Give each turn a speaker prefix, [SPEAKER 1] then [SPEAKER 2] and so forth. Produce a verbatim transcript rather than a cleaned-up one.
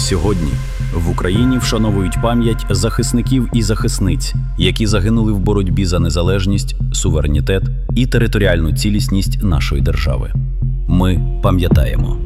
[SPEAKER 1] Сьогодні в Україні вшановують пам'ять захисників і захисниць, які загинули в боротьбі за незалежність, суверенітет і територіальну цілісність нашої держави. Ми пам'ятаємо.